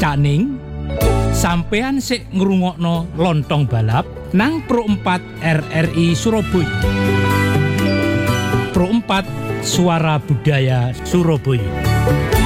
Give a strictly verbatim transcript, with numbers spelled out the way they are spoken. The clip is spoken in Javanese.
Caning sampean sik ngrungokno Lontong Balap nang Pro empat R R I Surabaya. Pro empat Suara Budaya Surabaya.